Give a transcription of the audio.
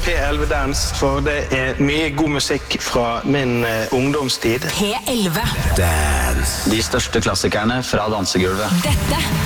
P11 Dance, for det mye god musikk fra min ungdomstid. P11 Dance. De største klassikerne fra dansegulvet. Dette